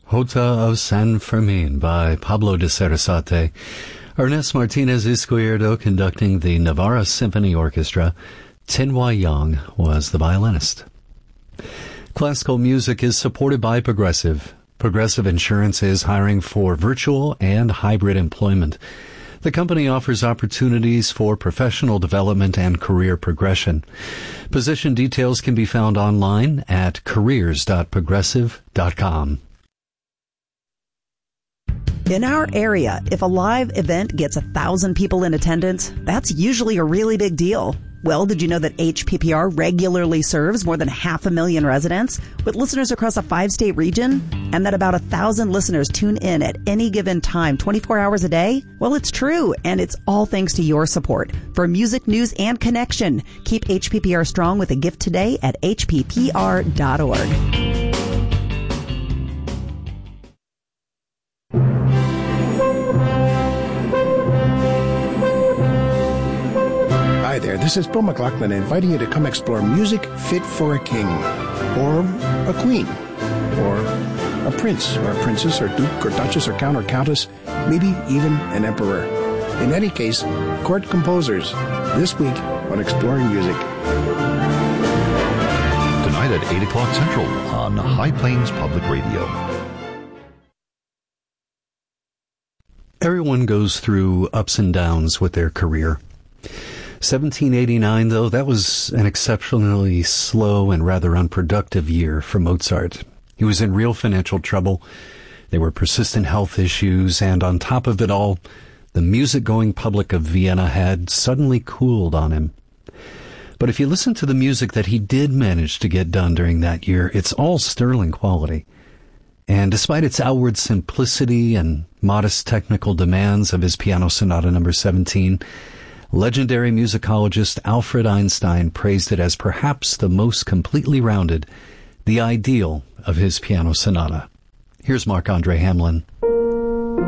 Jota of San Fermin by Pablo de Sarasate. Ernest Martinez Izquierdo conducting the Navarra Symphony Orchestra. Tin-Wai Yang was the violinist. Classical music is supported by Progressive. Progressive Insurance is hiring for virtual and hybrid employment. The company offers opportunities for professional development and career progression. Position details can be found online at careers.progressive.com. In our area, if a live event gets 1,000 people in attendance, that's usually a really big deal. Well, did you know that HPPR regularly serves more than 500,000 residents with listeners across a 5-state region? And that about 1,000 listeners tune in at any given time, 24 hours a day? Well, it's true, and it's all thanks to your support. For music, news, and connection, keep HPPR strong with a gift today at hppr.org. Hi there, this is Bill McLaughlin inviting you to come explore music fit for a king, or a queen, or a prince, or a princess, or duke, or duchess, or count, or countess, maybe even an emperor. In any case, court composers, this week on Exploring Music. Tonight at 8 o'clock Central on High Plains Public Radio. Everyone goes through ups and downs with their career. 1789, though, that was an exceptionally slow and rather unproductive year for Mozart. He was in real financial trouble. There were persistent health issues, and on top of it all, the music-going public of Vienna had suddenly cooled on him. But if you listen to the music that he did manage to get done during that year, it's all sterling quality. And despite its outward simplicity and modest technical demands of his Piano Sonata No. 17, legendary musicologist Alfred Einstein praised it as perhaps the most completely rounded, the ideal of his piano sonata. Here's Marc-Andre Hamelin.